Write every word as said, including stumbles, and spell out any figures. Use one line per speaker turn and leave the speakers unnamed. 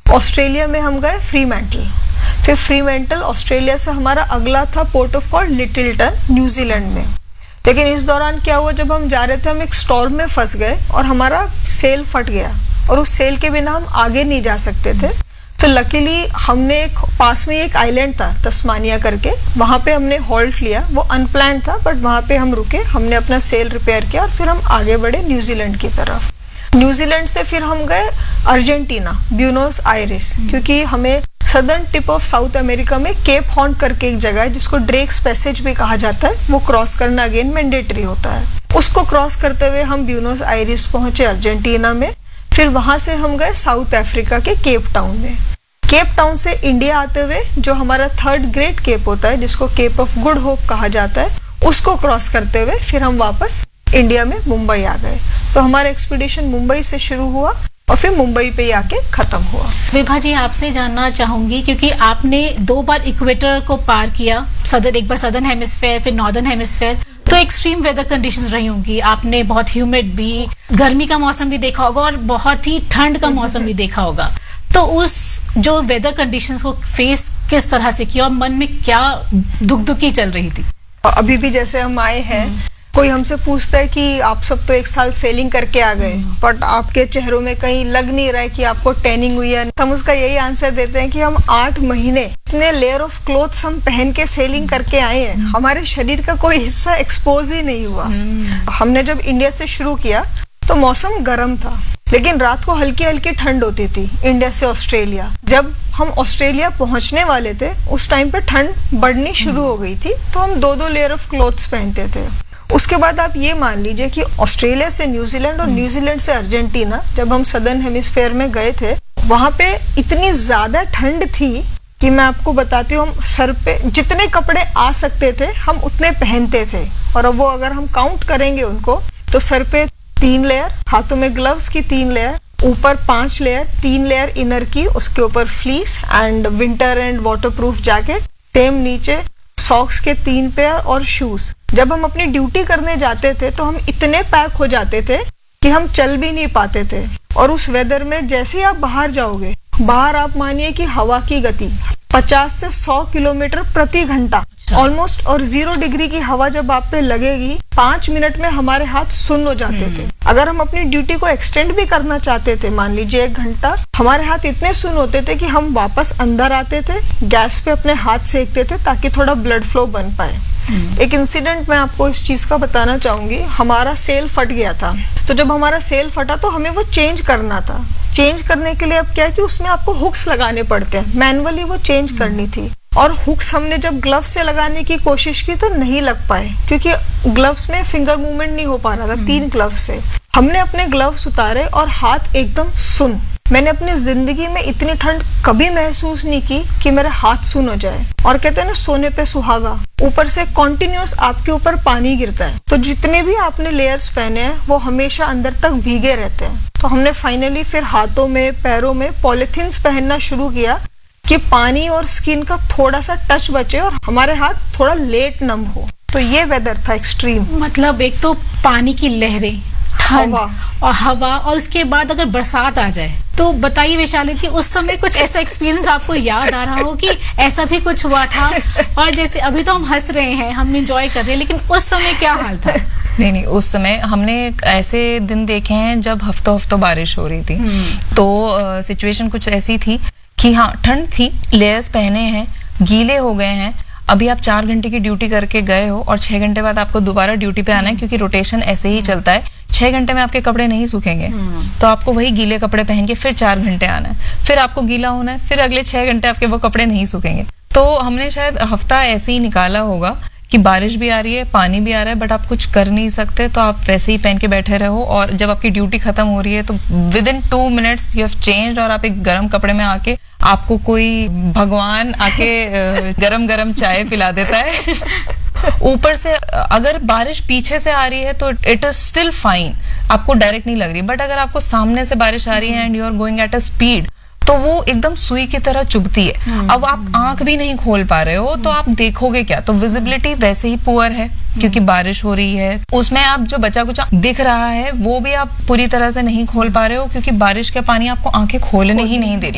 Australia में हम गए फ्रीमैंटल, फिर फ्रीमैंटल ऑस्ट्रेलिया से हमारा अगला था पोर्ट ऑफ कॉल लिटिलटन न्यूजीलैंड में। लेकिन इस दौरान क्या हुआ, जब हम जा रहे थे हम एक स्टॉर्म में फंस गए और हमारा सेल फट गया और उस सेल के बिना हम आगे नहीं जा सकते थे। तो लकीली हमने एक पास में एक आइलैंड था तस्मानिया करके, वहाँ पे हमने हॉल्ट लिया। वो अनप्लान्ड था बट वहाँ पे हम रुके, हमने अपना सेल रिपेयर किया और फिर हम आगे बढ़े न्यूजीलैंड की तरफ। न्यूजीलैंड से फिर हम गए अर्जेंटीना, ब्यूनोस आयरेस, क्योंकि हमें southern tip of south America में केप हॉर्न करके एक जगह है जिसको ड्रेक्स पैसेज भी कहा जाता है, वो क्रॉस करना अगेन मैंडेटरी होता है। उसको क्रॉस करते हुए हम ब्यूनोस आयरेस पहुंचे अर्जेंटीना में। फिर वहां से हम गए साउथ अफ्रीका के केप टाउन में। केप टाउन से इंडिया आते हुए जो हमारा थर्ड ग्रेट केप होता है जिसको केप ऑफ गुड होप कहा जाता है, उसको क्रॉस करते हुए फिर हम वापस इंडिया में मुंबई आ गए। तो हमारा एक्सपीडिशन मुंबई से शुरू हुआ और फिर मुंबई पे आके खत्म हुआ।
विभा जी, आपसे जानना चाहूंगी क्योंकि आपने दो बार इक्वेटर को पार किया, सदर एक बार सदर्न हेमिस्फेयर फिर नॉर्दर्न हेमिस्फेयर, तो एक्सट्रीम वेदर कंडीशंस रही होंगी। आपने बहुत ह्यूमिड भी, गर्मी का मौसम भी देखा होगा और बहुत ही ठंड का मौसम भी देखा होगा। तो उस जो वेदर कंडीशंस को फेस किस तरह से किया और मन में क्या दुख दुखी चल रही थी?
अभी भी जैसे हम आए हैं, कोई हमसे पूछता है कि आप सब तो एक साल सेलिंग करके आ गए बट आपके चेहरों में कहीं लग नहीं रहा है कि आपको टैनिंग हुई है। हम उसका यही आंसर देते हैं कि हम आठ महीने इतने लेयर ऑफ क्लोथ्स हम पहन के सेलिंग करके आए हैं, हमारे शरीर का कोई हिस्सा एक्सपोज ही नहीं हुआ। हमने जब इंडिया से शुरू किया तो मौसम गर्म था लेकिन रात को हल्की हल्की ठंड होती थी इंडिया से ऑस्ट्रेलिया। जब हम ऑस्ट्रेलिया पहुंचने वाले थे उस टाइम पे ठंड बढ़नी शुरू हो गई थी, तो हम दो दो लेयर ऑफ क्लोथ्स पहनते थे। उसके बाद आप ये मान लीजिए कि ऑस्ट्रेलिया से न्यूजीलैंड और न्यूजीलैंड से अर्जेंटीना, जब हम सदर्न हेमिस्फेयर में गए थे, वहां पे इतनी ज्यादा ठंड थी कि मैं आपको बताती हूँ, हम सर पे जितने कपड़े आ सकते थे हम उतने पहनते थे। और अब वो अगर हम काउंट करेंगे उनको तो सर पे तीन लेयर, हाथों में ग्लव्स की तीन लेयर, ऊपर पांच लेयर, तीन लेयर इनर की, उसके ऊपर fleece and winter and waterproof jacket, same नीचे सॉक्स के तीन पेयर और शूज। जब हम अपनी ड्यूटी करने जाते थे तो हम इतने पैक हो जाते थे कि हम चल भी नहीं पाते थे। और उस वेदर में जैसे ही आप बाहर जाओगे, बाहर आप मानिए कि हवा की गति पचास से सौ किलोमीटर प्रति घंटा ऑलमोस्ट, और जीरो डिग्री की हवा जब आप पे लगेगी, पांच मिनट में हमारे हाथ सुन्न हो जाते थे। अगर हम अपनी ड्यूटी को एक्सटेंड भी करना चाहते थे, मान लीजिए एक घंटा, हमारे हाथ इतने सुन्न होते थे कि हम वापस अंदर आते थे, गैस पे अपने हाथ सेकते थे ताकि थोड़ा ब्लड फ्लो बन पाए। एक इंसिडेंट मैं आपको इस चीज का बताना चाहूंगी। हमारा सेल फट गया था, तो जब हमारा सेल फटा तो हमें वो चेंज करना था। चेंज करने के लिए अब क्या है कि उसमें आपको हुक्स लगाने पड़ते हैं, मैनुअली वो चेंज करनी थी। और हुक्स हमने जब ग्लव से लगाने की कोशिश की तो नहीं लग पाए क्योंकि ग्लव्स में फिंगर मूवमेंट नहीं हो पा रहा था। तीन ग्लव से हमने अपने ग्लव्स उतारे और हाथ एकदम सुन्न। मैंने अपनी जिंदगी में इतनी ठंड कभी महसूस नहीं की कि मेरा हाथ सुन्न हो जाए। और कहते हैं ना, सोने पे सुहागा, ऊपर से कॉन्टिन्यूस आपके ऊपर पानी गिरता है, तो जितने भी आपने लेयर्स पहने हैं वो हमेशा अंदर तक भीगे रहते हैं। तो हमने फाइनली फिर हाथों में, पैरों में पॉलिथीन्स पहनना शुरू किया कि पानी और स्किन का थोड़ा सा टच बचे और हमारे हाथ थोड़ा लेट नम हो। तो ये वेदर था एक्सट्रीम।
मतलब एक तो पानी की लहरें, ठंड और हवा, और उसके बाद अगर बरसात आ जाए तो बताइए वैशाली जी, उस समय कुछ ऐसा एक्सपीरियंस आपको याद आ रहा हो कि ऐसा भी कुछ हुआ था? और जैसे अभी तो हम हंस रहे हैं, हम एंजॉय कर रहे हैं, लेकिन उस समय क्या हाल था?
नहीं नहीं, उस समय हमने ऐसे दिन देखे हैं जब हफ्तों हफ्तों बारिश हो रही थी। तो सिचुएशन uh, कुछ ऐसी थी कि हाँ, ठंड थी, लेयर्स पहने हैं, गीले हो गए हैं। अभी आप चार घंटे की ड्यूटी करके गए हो और छह घंटे बाद आपको दोबारा ड्यूटी पे आना है, क्योंकि रोटेशन ऐसे ही चलता है। छह घंटे में आपके कपड़े नहीं सूखेंगे, तो आपको वही गीले कपड़े पहन के फिर चार घंटे आना है, फिर आपको गीला होना है, फिर अगले छह घंटे आपके वो कपड़े नहीं सूखेंगे। तो हमने शायद हफ्ता ऐसे ही निकाला होगा कि बारिश भी आ रही है, पानी भी आ रहा है, बट आप कुछ कर नहीं सकते, तो आप वैसे ही पहन के बैठे रहो। और जब आपकी ड्यूटी खत्म हो रही है तो with in two minutes you have changed, और आप एक गर्म कपड़े में आके, आपको कोई भगवान आके गरम गरम चाय पिला देता है। ऊपर से अगर बारिश पीछे से आ रही है तो इट इज स्टिल फाइन, आपको डायरेक्ट नहीं लग रही, बट अगर आपको सामने से बारिश आ रही है and you are going at a speed, तो वो एकदम सुई की तरह चुभती है। अब आप आंख भी नहीं खोल पा रहे हो तो आप देखोगे क्या? तो विजिबिलिटी वैसे ही पुअर है क्योंकि बारिश हो रही है। उसमें आप जो बचा कुछ दिख रहा है वो भी आप पूरी तरह से नहीं खोल पा रहे हो क्योंकि बारिश का पानी आपको आंखें खोलने ही नहीं दे रही।